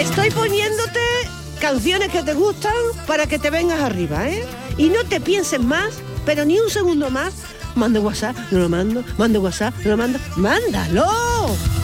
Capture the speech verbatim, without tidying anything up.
Estoy poniéndote canciones que te gustan para que te vengas arriba, ¿eh? Y no te pienses más, pero ni un segundo más. Mande WhatsApp, no lo mando. Mande WhatsApp, no lo mando. ¡Mándalo!